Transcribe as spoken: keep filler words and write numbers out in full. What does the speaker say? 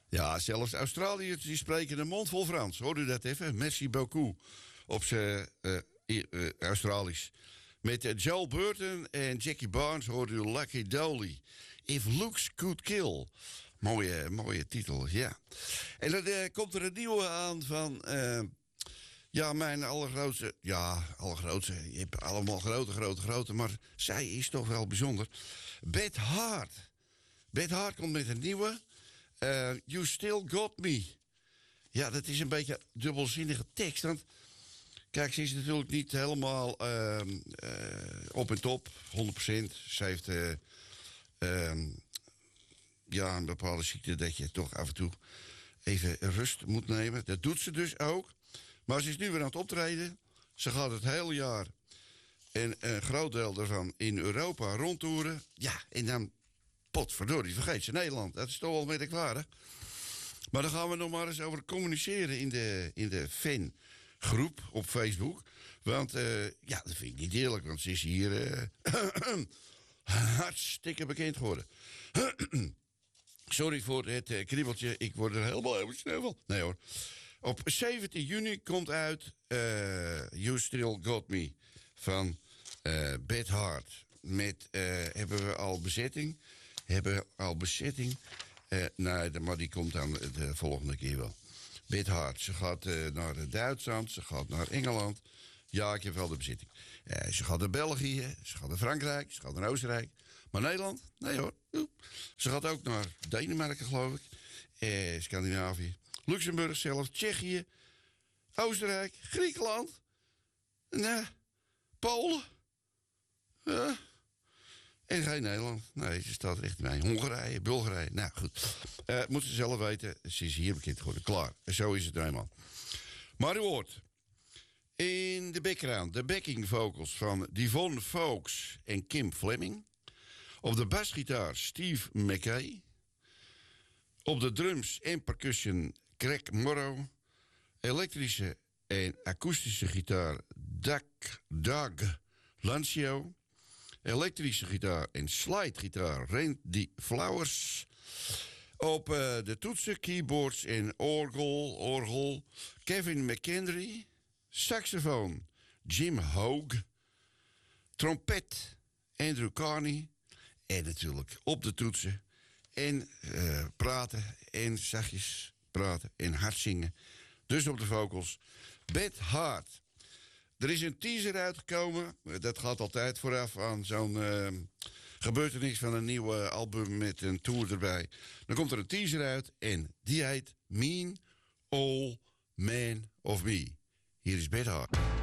Ja, zelfs Australiërs die spreken een mond vol Frans. Hoor u dat even? Merci beaucoup. Op zijn uh, uh, Australisch. Met uh, Joel Burton en Jackie Barnes hoort u Lucky Dolly. If Looks Could Kill. Mooie, mooie titel, ja. En dan uh, komt er een nieuwe aan van... Uh, ja, mijn allergrootste... Ja, allergrootste. Je hebt allemaal grote, grote, grote. Maar zij is toch wel bijzonder. Beth Hart. Beth Hart komt met een nieuwe... Uh, you Still Got Me. Ja, dat is een beetje een dubbelzinnige tekst. Want, kijk, ze is natuurlijk niet helemaal uh, uh, op en top, honderd procent. Ze heeft uh, uh, ja, een bepaalde ziekte dat je toch af en toe even rust moet nemen. Dat doet ze dus ook. Maar ze is nu weer aan het optreden. Ze gaat het hele jaar en een groot deel daarvan in Europa rondtoeren. Ja, en dan... Potverdorie, vergeet ze Nederland. Dat is toch wel merkwaardig. Maar dan gaan we nog maar eens over communiceren in de, in de fangroep op Facebook. Want uh, ja, dat vind ik niet eerlijk, want ze is hier uh, hartstikke bekend geworden. Sorry voor het uh, kriebeltje, ik word er helemaal emotioneel van. Nee hoor. Op zeventien juni komt uit uh, You Still Got Me van uh, Beth Hart. Met, uh, hebben we al bezetting... hebben al bezetting. Uh, nee, maar die komt dan de volgende keer wel. Beth Hart. Ze gaat uh, naar Duitsland, ze gaat naar Engeland. Ja, ik heb wel de bezetting. Uh, ze gaat naar België, ze gaat naar Frankrijk, ze gaat naar Oostenrijk. Maar Nederland? Nee hoor. Ze gaat ook naar Denemarken, geloof ik. Uh, Scandinavië. Luxemburg zelf, Tsjechië. Oostenrijk, Griekenland. Nee, Polen. Ja. Uh, En geen Nederland. Nee, ze staat recht bij. Hongarije, Bulgarije. Nou, goed. Uh, moet ze zelf weten. Ze is hier bekend geworden. Klaar. En zo is het nou eenmaal. Maar u hoort... in de background... de backing vocals van Devon Fowkes en Kim Fleming. Op de basgitaar Steve McKay. Op de drums en percussion Craig Morrow. Elektrische en akoestische gitaar Doug, Doug Lancio. Elektrische gitaar en slidegitaar Randy Flowers. Op uh, de toetsen, keyboards en orgel, orgel Kevin McKendry. Saxofoon Jim Hogue. Trompet Andrew Carney. En natuurlijk op de toetsen. En uh, praten en zachtjes praten en hard zingen. Dus op de vocals Beth Hart. Er is een teaser uitgekomen. Dat gaat altijd vooraf aan zo'n uh, gebeurtenis van een nieuw uh, album met een tour erbij. Dan komt er een teaser uit en die heet Mean Old Man of Me. Hier is Beth Hart.